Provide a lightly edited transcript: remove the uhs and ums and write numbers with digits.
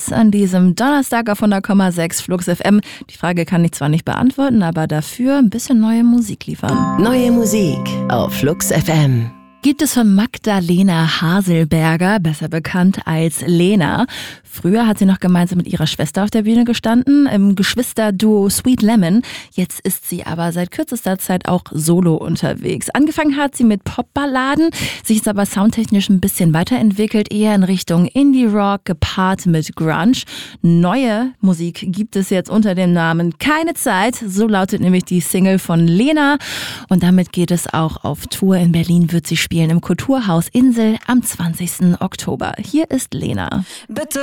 Hits an diesem Donnerstag auf 100,6 Flux FM. Die Frage kann ich zwar nicht beantworten, aber dafür ein bisschen neue Musik liefern. Neue Musik auf Flux FM. Gibt es von Magdalena Haselberger, besser bekannt als Lena. Früher hat sie noch gemeinsam mit ihrer Schwester auf der Bühne gestanden, im Geschwisterduo Sweet Lemon. Jetzt ist sie aber seit kürzester Zeit auch solo unterwegs. Angefangen hat sie mit Popballaden, sich ist aber soundtechnisch ein bisschen weiterentwickelt, eher in Richtung Indie-Rock, gepaart mit Grunge. Neue Musik gibt es jetzt unter dem Namen Keine Zeit, so lautet nämlich die Single von Lena. Und damit geht es auch auf Tour. In Berlin wird sie spielen im Kulturhaus Insel am 20. Oktober. Hier ist Lena. Bitte